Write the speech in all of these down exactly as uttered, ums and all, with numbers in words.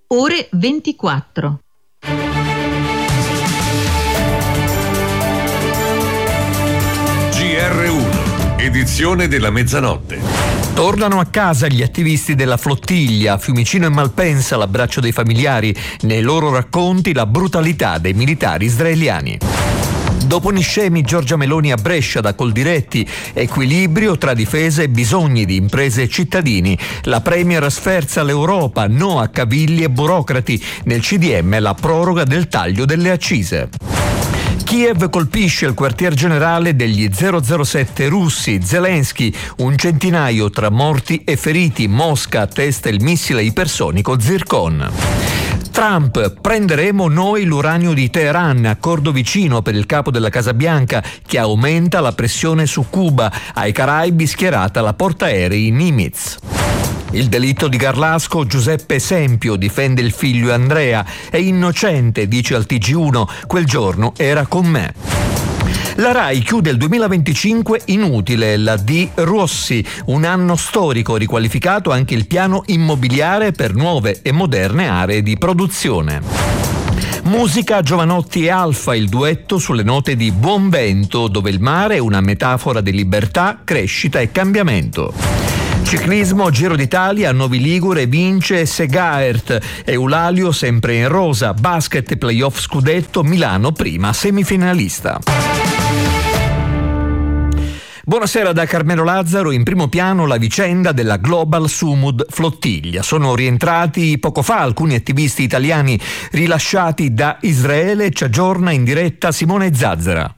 ore ventiquattro. G R uno, edizione della mezzanotte. Tornano a casa gli attivisti della flottiglia. Fiumicino e Malpensa l'abbraccio dei familiari. Nei loro racconti la brutalità dei militari israeliani. Dopo Niscemi, Giorgia Meloni a Brescia da Coldiretti. Equilibrio tra difesa e bisogni di imprese e cittadini. La Premier sferza l'Europa, no a cavilli e burocrati. Nel C D M la proroga del taglio delle accise. Kiev colpisce il quartier generale degli zero zero sette russi. Zelensky, un centinaio tra morti e feriti. Mosca testa il missile ipersonico Zircon. Trump, prenderemo noi l'uranio di Teheran, accordo vicino per il capo della Casa Bianca che aumenta la pressione su Cuba. Ai Caraibi schierata la portaerei Nimitz. Il delitto di Garlasco, Giuseppe Esempio difende il figlio Andrea. È innocente, dice al T G uno, quel giorno era con me. La RAI chiude il duemilaventicinque inutile, la D. Rossi, un anno storico, riqualificato anche il piano immobiliare per nuove e moderne aree di produzione. Musica, Giovanotti e Alfa, il duetto sulle note di Buon Vento, dove il mare è una metafora di libertà, crescita e cambiamento. Ciclismo, Giro d'Italia, Novi Ligure vince Segaert, Eulalio sempre in rosa, basket playoff scudetto, Milano prima semifinalista. Buonasera da Carmelo Lazzaro. In primo piano la vicenda della Global Sumud Flottiglia. Sono rientrati poco fa alcuni attivisti italiani rilasciati da Israele. Ci aggiorna in diretta Simone Zazzera.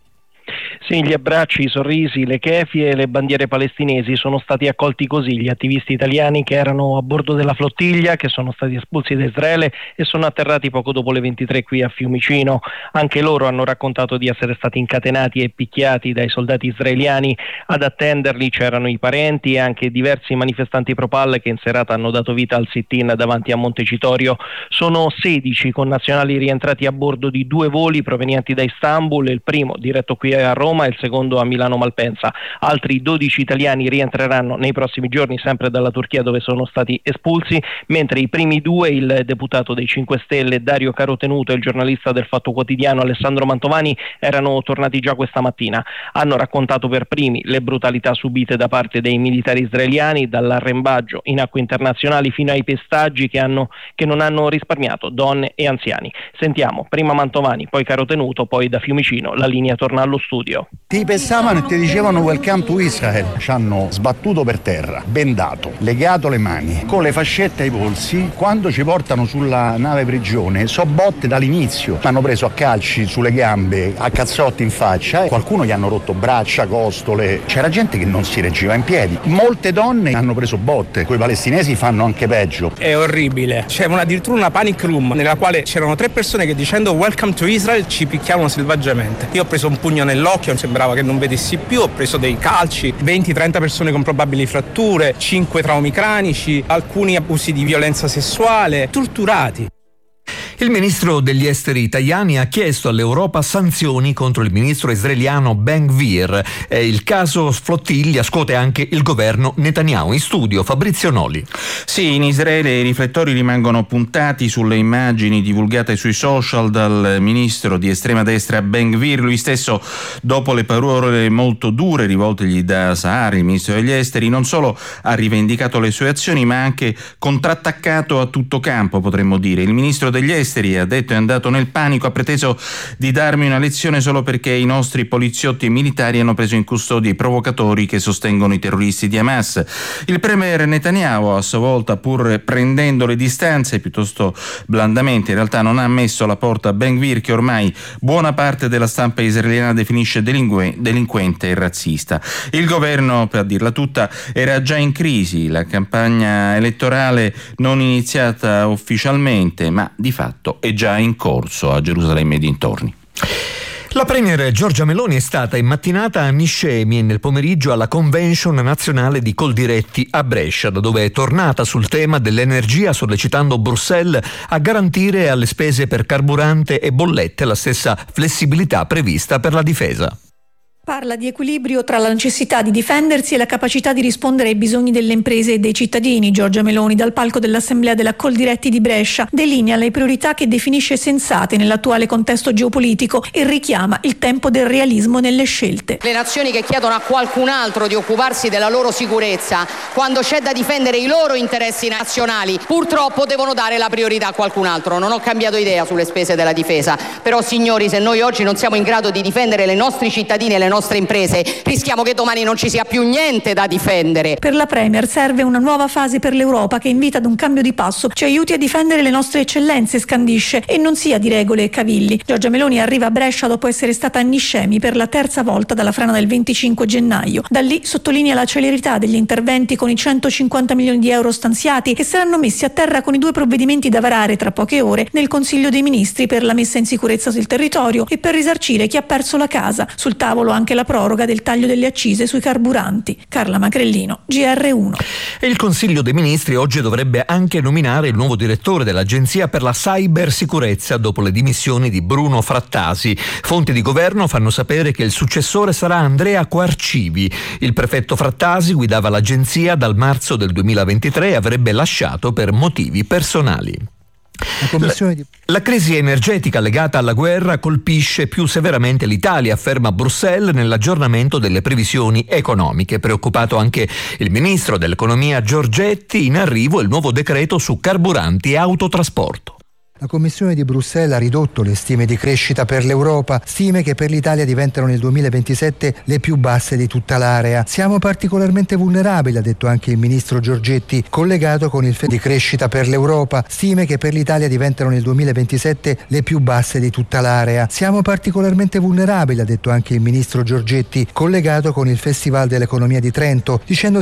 Sì, gli abbracci, i sorrisi, le kefie e le bandiere palestinesi sono stati accolti così gli attivisti italiani che erano a bordo della flottiglia, che sono stati espulsi da Israele e sono atterrati poco dopo le ventitré qui a Fiumicino. Anche loro hanno raccontato di essere stati incatenati e picchiati dai soldati israeliani. Ad attenderli c'erano i parenti e anche diversi manifestanti pro-Pal che in serata hanno dato vita al sit-in davanti a Montecitorio. Sono sedici connazionali rientrati a bordo di due voli provenienti da Istanbul, il primo diretto qui a Roma e il secondo a Milano Malpensa. Altri dodici italiani rientreranno nei prossimi giorni sempre dalla Turchia, dove sono stati espulsi, mentre i primi due, il deputato dei cinque Stelle Dario Carotenuto e il giornalista del Fatto Quotidiano Alessandro Mantovani, erano tornati già questa mattina. Hanno raccontato per primi le brutalità subite da parte dei militari israeliani, dall'arrembaggio in acque internazionali fino ai pestaggi che, hanno, che non hanno risparmiato donne e anziani. Sentiamo prima Mantovani, poi Carotenuto, poi da Fiumicino la linea torna allo studio. Ti pesavano e ti dicevano welcome to Israel. Ci hanno sbattuto per terra, bendato, legato le mani, con le fascette ai polsi. Quando ci portano sulla nave prigione, so botte dall'inizio. Mi hanno preso a calci sulle gambe, a cazzotti in faccia. E qualcuno gli hanno rotto braccia, costole. C'era gente che non si reggeva in piedi. Molte donne hanno preso botte. Coi palestinesi fanno anche peggio. È orribile. C'è una, addirittura una panic room nella quale c'erano tre persone che dicendo welcome to Israel ci picchiavano selvaggiamente. Io ho preso un pugno nell'occhio, sembrava che non vedessi più, ho preso dei calci, venti trenta persone con probabili fratture, cinque traumi cranici, alcuni abusi di violenza sessuale, torturati. Il ministro degli esteri Tajani ha chiesto all'Europa sanzioni contro il ministro israeliano Ben-Gvir. Eh, il caso flottiglia scuote anche il governo Netanyahu. In studio Fabrizio Noli. Sì, in Israele i riflettori rimangono puntati sulle immagini divulgate sui social dal ministro di estrema destra Ben-Gvir. Lui stesso, dopo le parole molto dure rivoltegli da Sahar, il ministro degli esteri, non solo ha rivendicato le sue azioni ma ha anche contrattaccato a tutto campo, potremmo dire. Il ministro degli esteri ha detto è andato nel panico, ha preteso di darmi una lezione solo perché i nostri poliziotti e militari hanno preso in custodia i provocatori che sostengono i terroristi di Hamas. Il premier Netanyahu a sua volta, pur prendendo le distanze piuttosto blandamente, in realtà non ha messo alla porta a Ben-Gvir, che ormai buona parte della stampa israeliana definisce delinque- delinquente e razzista. Il governo, per dirla tutta, era già in crisi, la campagna elettorale non iniziata ufficialmente ma di fatto è già in corso a Gerusalemme e dintorni. La premier Giorgia Meloni è stata in mattinata a Niscemi e nel pomeriggio alla Convention nazionale di Coldiretti a Brescia, da dove è tornata sul tema dell'energia, sollecitando Bruxelles a garantire alle spese per carburante e bollette la stessa flessibilità prevista per la difesa. Parla di equilibrio tra la necessità di difendersi e la capacità di rispondere ai bisogni delle imprese e dei cittadini. Giorgia Meloni dal palco dell'Assemblea della Coldiretti di Brescia delinea le priorità che definisce sensate nell'attuale contesto geopolitico e richiama il tempo del realismo nelle scelte. Le nazioni che chiedono a qualcun altro di occuparsi della loro sicurezza, quando c'è da difendere i loro interessi nazionali, purtroppo devono dare la priorità a qualcun altro. Non ho cambiato idea sulle spese della difesa, però signori, se noi oggi non siamo in grado di difendere le nostri cittadini e le nostre imprese, rischiamo che domani non ci sia più niente da difendere. Per la Premier serve una nuova fase per l'Europa che invita ad un cambio di passo, ci aiuti a difendere le nostre eccellenze, scandisce, e non sia di regole e cavilli. Giorgia Meloni arriva a Brescia dopo essere stata a Niscemi per la terza volta dalla frana del venticinque gennaio. Da lì sottolinea la celerità degli interventi con i centocinquanta milioni di euro stanziati che saranno messi a terra con i due provvedimenti da varare tra poche ore nel Consiglio dei Ministri per la messa in sicurezza sul territorio e per risarcire chi ha perso la casa. Sul tavolo anche la proroga del taglio delle accise sui carburanti. Carla Macrellino, G R uno. E il Consiglio dei Ministri oggi dovrebbe anche nominare il nuovo direttore dell'Agenzia per la Cybersicurezza dopo le dimissioni di Bruno Frattasi. Fonti di governo fanno sapere che il successore sarà Andrea Quarcivi. Il prefetto Frattasi guidava l'agenzia dal marzo del duemilaventitré e avrebbe lasciato per motivi personali. La, di... la crisi energetica legata alla guerra colpisce più severamente l'Italia, afferma Bruxelles nell'aggiornamento delle previsioni economiche. Preoccupato anche il ministro dell'economia Giorgetti, in arrivo il nuovo decreto su carburanti e autotrasporto. La Commissione di Bruxelles ha ridotto le stime di crescita per l'Europa, stime che per l'Italia diventano nel duemilaventisette le più basse di tutta l'area. Siamo particolarmente vulnerabili, ha detto anche il ministro Giorgetti, collegato con il F E D di crescita per l'Europa, stime che per l'Italia diventano nel duemilaventisette le più basse di tutta l'area. Siamo particolarmente vulnerabili, ha detto anche il ministro Giorgetti, collegato con il Festival dell'Economia di Trento, dicendo